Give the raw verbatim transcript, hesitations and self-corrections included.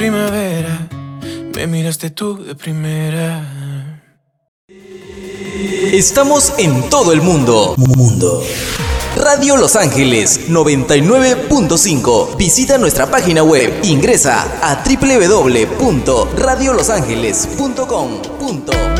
Primavera, me miraste tú de primera. Estamos en todo el mundo. Mundo. Radio Los Ángeles noventa y nueve punto cinco. Visita nuestra página web. Ingresa a doble u doble u doble u punto radio los ángeles punto com.